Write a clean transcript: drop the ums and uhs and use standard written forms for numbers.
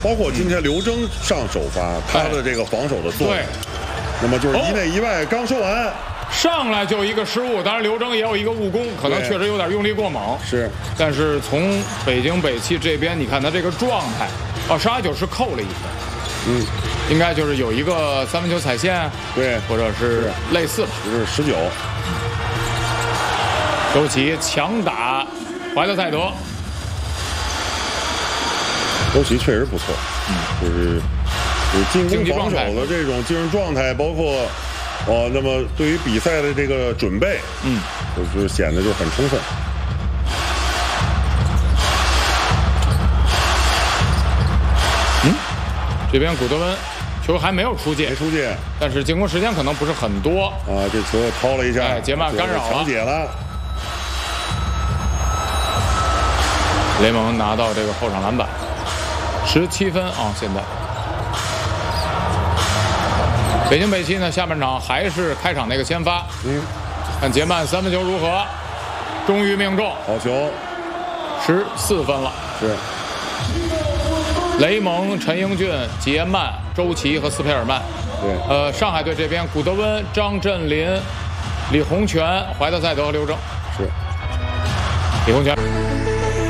包括今天刘铮上首发，他的这个防守的作用。那么就是一内一外，刚说完。 上来就一个失误，当然刘铮也有一个误攻，可能确实有点用力过猛。 是， 但是从北京北汽这边，你看他这个状态，哦，18-9是扣了1分，应该就是有一个三分球踩线， 对， 或者是类似吧， 就是19。 周琦强打怀特塞德， 周琦确实不错，就是进攻防守的这种精神状态，包括。 那么对于比赛的这个准备，就显得就很充分。 这边古德温球还没有出界，但是进攻时间可能不是很多啊。这球掏了一下， 杰曼干扰了， 抢解了。 雷蒙拿到这个后场篮板，17分啊，现在。 北京北汽呢，下半场还是开场那个先发，看杰曼三分球如何，终于命中， 好球 ，14分了。 是， 雷蒙、陈英俊、杰曼、周琦和斯佩尔曼。 对， 上海队这边古德温、张镇麟、李洪权、怀特塞德和刘铮。 是， 李洪权。